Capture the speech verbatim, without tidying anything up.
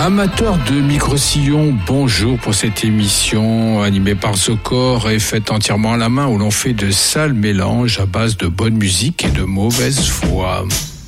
Amateurs de micro-sillons, bonjour pour cette émission animée par Zocor et faite entièrement à la main où l'on fait de sales mélanges à base de bonne musique et de mauvaise foi.